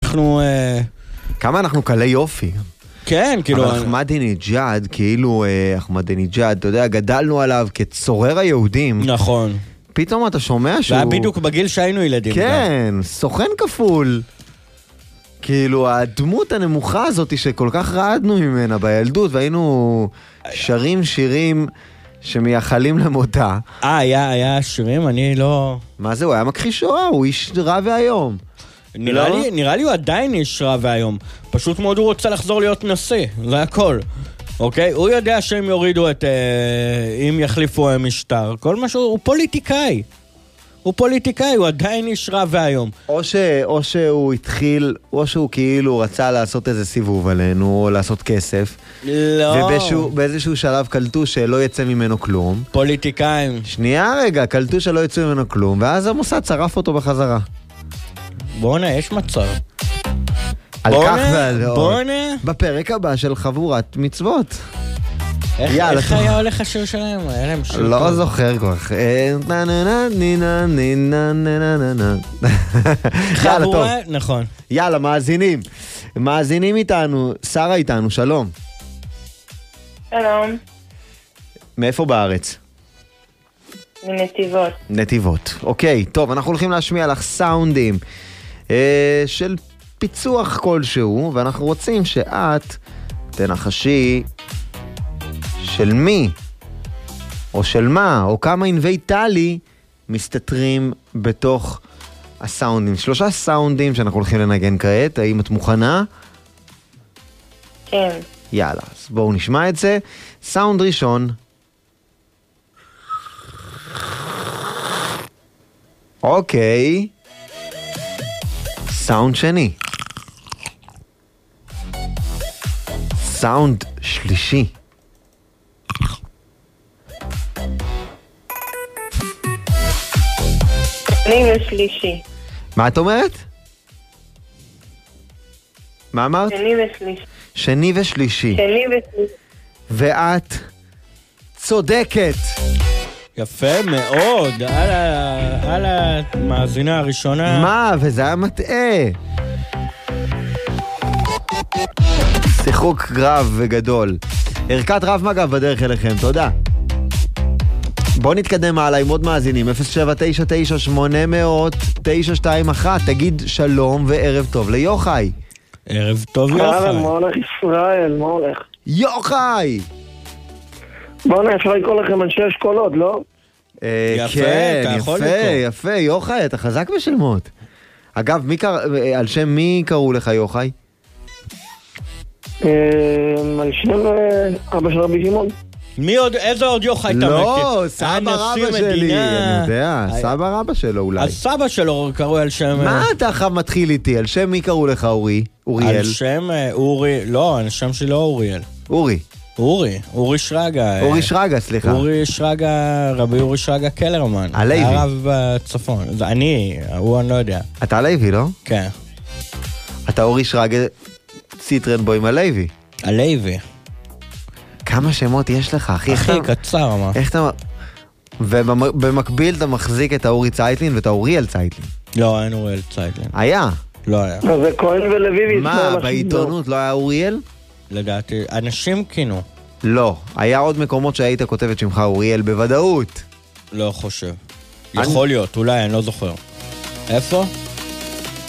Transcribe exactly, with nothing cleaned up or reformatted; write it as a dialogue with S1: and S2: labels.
S1: אנחנו...
S2: כמה אנחנו קלי יופי.
S1: כן, כאילו...
S2: אבל אחמדינג'אד, כאילו אחמדינג'אד, אתה יודע, גדלנו עליו כצורר היהודים.
S1: נכון.
S2: פתאום אתה שומע שהוא...
S1: והיה בדיוק בגיל שהיינו ילדים.
S2: כן, סוכן כפול. כאילו, הדמות הנמוכה הזאת שכל כך רעדנו ממנה בילדות, והיינו שרים שירים שמייחלים למותה.
S1: אה, היה, היה שירים? אני לא...
S2: מה זה? הוא היה מכחיש שואה, הוא איש רע והיום.
S1: נראה
S2: לא?
S1: לי, נראה לי הוא עדיין איש רע והיום. פשוט מאוד הוא רוצה לחזור להיות נשיא, זה הכל. אוקיי? הוא יודע שהם יורידו את... אה, אם יחליפו משטר. כל משהו, הוא פוליטיקאי. הוא פוליטיקאי, הוא עדיין איש רע והיום.
S2: או, ש, או שהוא התחיל, או שהוא כאילו רצה לעשות איזה סיבוב עלינו, או לעשות כסף.
S1: לא.
S2: ובאיזשהו שלב קלטו שלא יצא ממנו כלום.
S1: פוליטיקאים.
S2: שנייה רגע, קלטו שלא יצא ממנו כלום, ואז המוסד צרף אותו בחזרה.
S1: בונה, יש מצב.
S2: על
S1: בונה,
S2: כך ועל עוד.
S1: בונה.
S2: בפרק הבא של חבורת מצוות.
S1: איך, איך היה הולך השיר שלהם? היה להם שיר
S2: לא
S1: טוב.
S2: זוכר כבר. יאללה, טוב.
S1: נכון.
S2: יאללה, מאזינים. מאזינים איתנו. שרה איתנו, שלום.
S3: שלום.
S2: מאיפה בארץ?
S3: מנתיבות.
S2: נתיבות. אוקיי, טוב, אנחנו הולכים להשמיע לך סאונדים אה, של פיצוח כלשהו, ואנחנו רוצים שאת תנחשי של מי, או של מה, או כמה ענבי טלי מסתתרים בתוך הסאונדים. שלושה סאונדים שאנחנו הולכים לנגן כעת. האם את מוכנה?
S3: כן.
S2: יאללה, אז בואו נשמע את זה. סאונד ראשון. אוקיי. סאונד שני. סאונד שלישי.
S3: שני ושלישי.
S2: מה את אומרת? מה אמרת?
S3: שני ושלישי.
S2: שני ושלישי.
S3: שני ושלישי.
S2: ואת צודקת.
S1: יפה מאוד. על, ה... על המאזינה הראשונה.
S2: מה? וזה היה מטעה. שיחוק גרב וגדול. ערכת רב מגב בדרך אליכם, תודה. בוא נתקדם הלאה עם עוד מאזינים. אפס שבע תשע תשע שמונה אפס אפס תשע שתיים אחת. תגיד שלום וערב טוב ליוחאי.
S1: ערב טוב
S4: יוחאי.
S1: יוחאי.
S4: מה הולך ישראל? מה הולך?
S2: יוחאי!
S4: בוא'נה, אפשר לקרוא לכם אנשי אשכולות, לא?
S1: יפה,
S2: כן,
S1: אתה יכול
S2: יפה,
S1: לקרוא.
S2: יפה, יוחאי, אתה חזק בשלמות. אגב, מי קרא, על שם מי קראו לך יוחאי?
S4: על שם אבא של רבי שמעון.
S1: מי עוד, איזה עוד יוחאי אתה מכיר?
S2: לא, סבא רבא שלי, אני יודע, סבא רבא שלו אולי.
S1: הסבא שלו קראו על שם...
S2: מה אתה עכשיו מתחיל איתי? על שם מי קראו לך אורי? אוריאל?
S1: על שם אורי, לא, על שם שלו אוריאל.
S2: אורי.
S1: אורי, אורי שרגא.
S2: אורי שרגא, סליחה.
S1: אורי שרגא, רבי אורי שרגא קלרמן.
S2: הלוי.
S1: הרב בצפון. זה אני, הוא אני לא יודע.
S2: אתה הלוי, לא?
S1: כן.
S2: אתה אורי שרגא ציטרנבוים הלוי.
S1: הלוי.
S2: כמה שמות יש לך, אחי?
S1: אחי, קצר, מה?
S2: איך אתה... ובמקביל אתה מחזיק את האורי צייטלין ואת האוריאל צייטלין.
S1: לא, אין אוריאל צייטלין.
S2: היה.
S1: לא היה.
S4: אז זה כהן ולוי.
S2: מה, בעיתונות לא היה אוריאל?
S1: לדעתי, אנשים כינו.
S2: לא. היה עוד מקומות שהיית כותבת שמך אוריאל בוודאות.
S1: לא חושב. יכול להיות, אולי, אני לא זוכר. איפה?